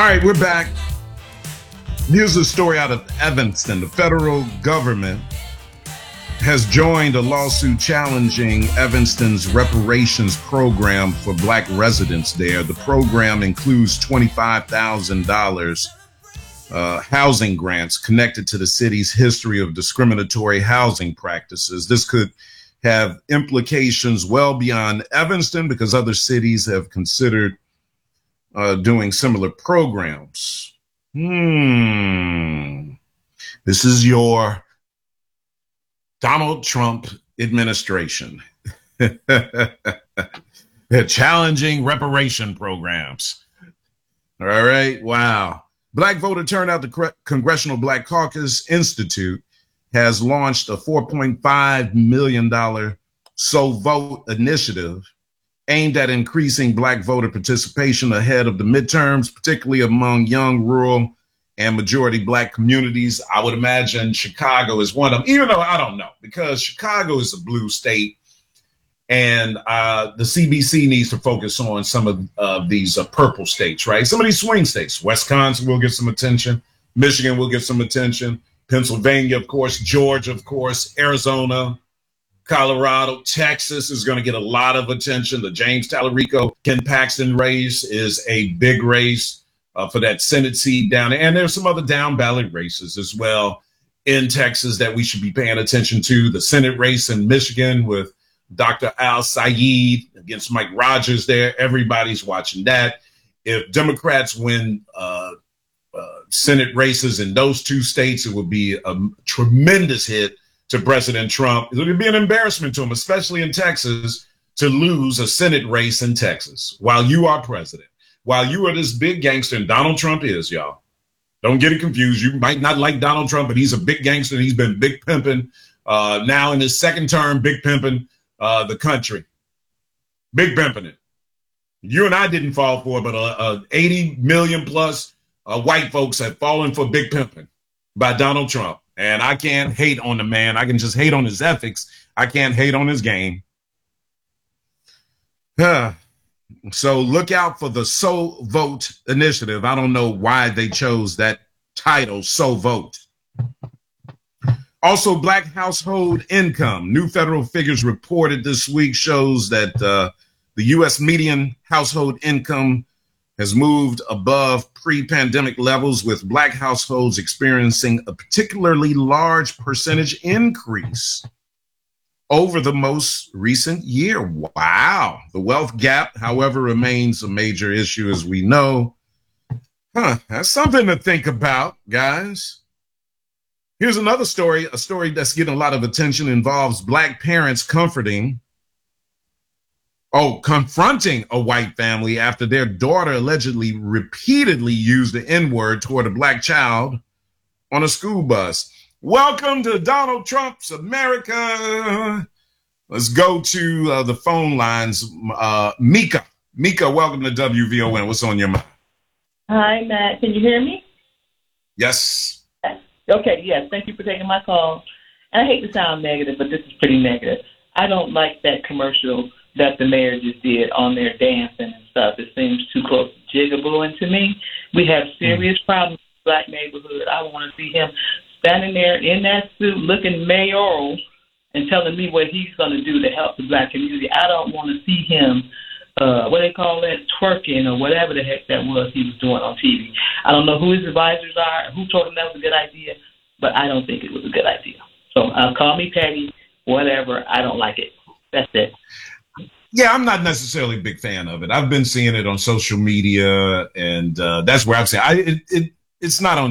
right, we're back. Here's a story out of Evanston. The federal government has joined a lawsuit challenging Evanston's reparations program for Black residents there. The program includes $25,000 housing grants connected to the city's history of discriminatory housing practices. This could have implications well beyond Evanston because other cities have considered doing similar programs. This is your Donald Trump administration. They're challenging reparation programs. All right. Wow. Black voter turnout. The Congressional Black Caucus Institute has launched a $4.5 million So Vote initiative aimed at increasing Black voter participation ahead of the midterms, particularly among young, rural, and majority Black communities. I would imagine Chicago is one of them, even though I don't know, because Chicago is a blue state, and the CBC needs to focus on some of these purple states, right? Some of these swing states. Wisconsin will get some attention. Michigan will get some attention. Pennsylvania, of course. Georgia, of course. Arizona, Colorado, Texas is going to get a lot of attention. The James Talarico, Ken Paxton race is a big race for that Senate seat down there. And there's some other down ballot races as well in Texas that we should be paying attention to. The Senate race in Michigan with Dr. Al Sayed against Mike Rogers there. Everybody's watching that. If Democrats win Senate races in those two states, it would be a tremendous hit to President Trump. It would be an embarrassment to him, especially in Texas, to lose a Senate race in Texas while you are president, while you are this big gangster, and Donald Trump is, y'all. Don't get it confused. You might not like Donald Trump, but he's a big gangster, and he's been big pimping. Now in his second term, big pimping the country. Big pimping it. You and I didn't fall for it, but 80 million plus white folks have fallen for big pimping by Donald Trump. And I can't hate on the man. I can just hate on his ethics. I can't hate on his game. So look out for the So Vote initiative. I don't know why they chose that title, So Vote. Also, Black household income. New federal figures reported this week shows that the U.S. median household income has moved above pre-pandemic levels, with Black households experiencing a particularly large percentage increase over the most recent year. Wow. The wealth gap, however, remains a major issue, as we know. That's something to think about, guys. Here's another story. A story that's getting a lot of attention involves Black parents confronting a white family after their daughter allegedly repeatedly used the N-word toward a Black child on a school bus. Welcome to Donald Trump's America. Let's go to the phone lines. Mika, welcome to WVON. What's on your mind? Hi, Matt. Can you hear me? Yes. Okay, yes. Thank you for taking my call. And I hate to sound negative, but this is pretty negative. I don't like that commercial that the mayor just did on their dancing and stuff. It seems too close to jigabooing to me. We have serious problems in the Black neighborhood. I want to see him standing there in that suit looking mayoral and telling me what he's going to do to help the Black community. I don't want to see him, what they call that, twerking or whatever the heck that was he was doing on TV. I don't know who his advisors are, who told him that was a good idea, but I don't think it was a good idea. So call me petty, whatever. I don't like it. That's it. Yeah, I'm not necessarily a big fan of it. I've been seeing it on social media, and that's where I'm saying it's not on